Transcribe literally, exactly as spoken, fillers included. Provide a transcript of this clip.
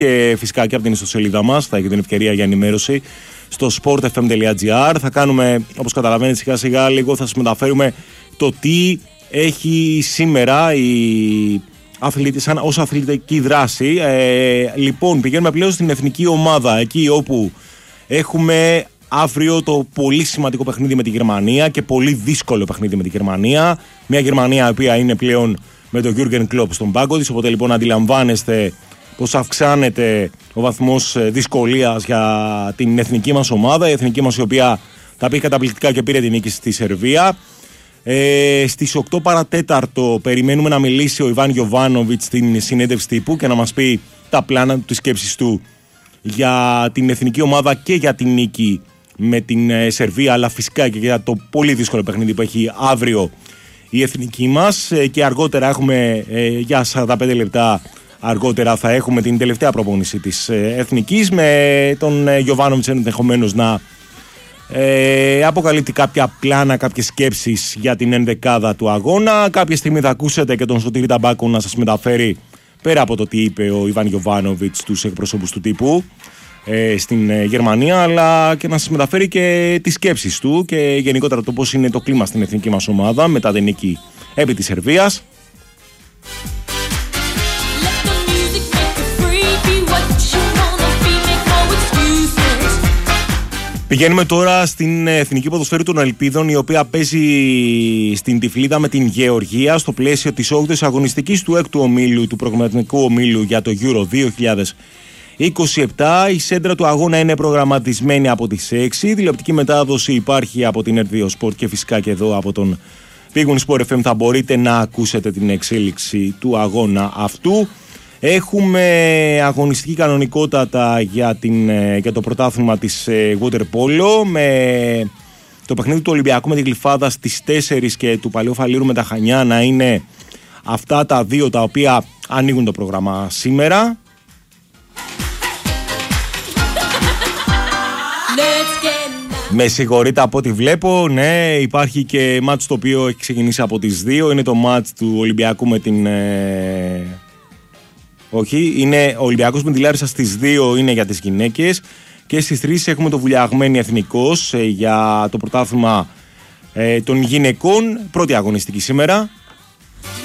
και φυσικά και από την ιστοσελίδα μας θα έχετε την ευκαιρία για ενημέρωση στο sport f m dot g r. Θα κάνουμε, όπως καταλαβαίνετε, σιγά σιγά λίγο θα σας μεταφέρουμε το τι έχει σήμερα η αθλήτη, σαν ως αθλητική δράση. Ε, λοιπόν, πηγαίνουμε πλέον στην εθνική ομάδα, εκεί όπου έχουμε αύριο το πολύ σημαντικό παιχνίδι με τη Γερμανία και πολύ δύσκολο παιχνίδι με τη Γερμανία. Μια Γερμανία η οποία είναι πλέον με τον Γιούργεν Κλοπ στον πάγκο της, οπότε λοιπόν αντιλαμβάνεστε πως αυξάνεται ο βαθμός δυσκολίας για την εθνική μας ομάδα. Η εθνική μας η οποία τα πήγε καταπληκτικά και πήρε την νίκη στη Σερβία. Ε, στις οκτώ παρά τέταρτο περιμένουμε να μιλήσει ο Ιβάν Γιοβάνοβιτς στην συνέντευξη τύπου και να μας πει τα πλάνα του, τις σκέψεις του για την εθνική ομάδα και για την νίκη με την ε, Σερβία, αλλά φυσικά και για το πολύ δύσκολο παιχνίδι που έχει αύριο η εθνική μας. Ε, και αργότερα έχουμε ε, για σαράντα πέντε λεπτά αργότερα θα έχουμε την τελευταία προπόνηση της ε, εθνικής με τον ε, Γιοβάνοβιτς ενδεχομένως να Ε, αποκαλύπτει κάποια πλάνα, κάποιες σκέψεις για την ενδεκάδα του αγώνα. Κάποια στιγμή θα ακούσετε και τον Σωτήρη Ταμπάκο να σας μεταφέρει, πέρα από το τι είπε ο Ιβάν Γιοβάνοβιτς στους εκπροσώπους του τύπου ε, στην ε, Γερμανία, αλλά και να σας μεταφέρει και τις σκέψεις του και γενικότερα το πώς είναι το κλίμα στην εθνική μας ομάδα μετά την νίκη επί της Σερβίας. Πηγαίνουμε τώρα στην Εθνική Ποδοσφαίρου των Ελπίδων, η οποία παίζει στην Τυφλίδα με την Γεωργία στο πλαίσιο της όγδοης αγωνιστικής του έκτου ομίλου, του προγραμματικού ομίλου για το Euro δύο χιλιάδες είκοσι επτά. Η σέντρα του αγώνα είναι προγραμματισμένη από τις έξι. Η τηλεοπτική μετάδοση υπάρχει από την Ερδίο Sport και φυσικά και εδώ από τον Big Win Sport εφ εμ θα μπορείτε να ακούσετε την εξέλιξη του αγώνα αυτού. Έχουμε αγωνιστική κανονικότατα για, την, για το πρωτάθλημα της Water Polo με το παιχνίδι του Ολυμπιακού με τη Γλυφάδα στις τέσσερις και του Παλαιού Φαλήρου με τα Χανιά να είναι αυτά τα δύο τα οποία ανοίγουν το πρόγραμμα σήμερα. Με συγχωρείτε από ό,τι βλέπω, ναι, υπάρχει και μάτς το οποίο έχει ξεκινήσει από τις δύο, είναι το μάτς του Ολυμπιακού με την... Ε... Όχι, είναι ο Ολυμπιακός με τη Λάρισα στις δύο είναι για τις γυναίκες και στις τρεις έχουμε το Βουλιαγμένη Εθνικός ε, για το πρωτάθλημα ε, των γυναικών, πρώτη αγωνιστική σήμερα.